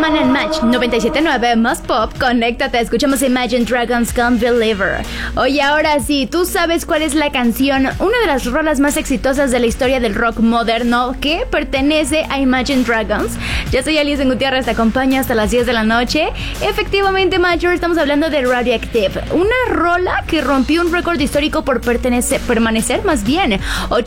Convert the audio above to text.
semana en Match 97.9 más pop, conéctate, escuchamos Imagine Dragons con Believer. Oye, ahora sí, ¿tú sabes cuál es la canción, una de las rolas más exitosas de la historia del rock moderno que pertenece a Imagine Dragons? Yo soy Alison Gutiérrez, te acompaño hasta las 10 de la noche. Efectivamente, Major, estamos hablando de Radioactive, una rola que rompió un récord histórico por permanecer más bien 8